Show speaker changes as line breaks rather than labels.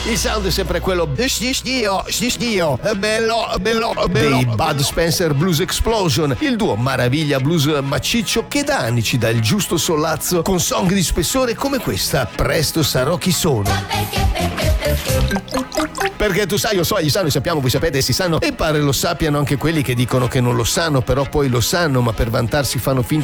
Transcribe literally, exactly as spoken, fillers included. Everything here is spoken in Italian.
Il sound è sempre quello scisnio, scisnio, bello, bello, bello dei Bud Spencer Blues Explosion, il duo Maraviglia Blues macciccio che da anni ci dà il giusto sollazzo con song di spessore come questa, Presto sarò chi sono. Perché tu sai, io so, gli sanno, sappiamo, voi sapete, si sanno, e pare lo sappiano anche quelli che dicono che non lo sanno, però poi lo sanno, ma per vantarsi fanno finta